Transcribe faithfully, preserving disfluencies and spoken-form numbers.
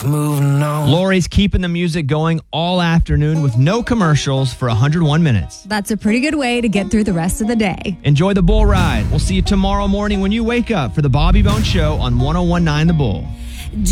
moving on. Lori's keeping the music going all afternoon with no commercials for one hundred one minutes. That's a pretty good way to get through the rest of the day. Enjoy the bull ride. We'll see you tomorrow morning when you wake up for the Bobby Bone Show on one oh one point nine The Bull.